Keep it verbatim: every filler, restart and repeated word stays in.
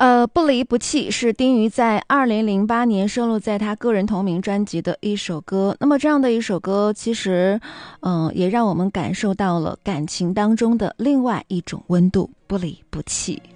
呃，不离不弃是丁瑜在二零零八年收录在他个人同名专辑的一首歌。那么这样的一首歌，其实，嗯、呃，也让我们感受到了感情当中的另外一种温度，不离不弃。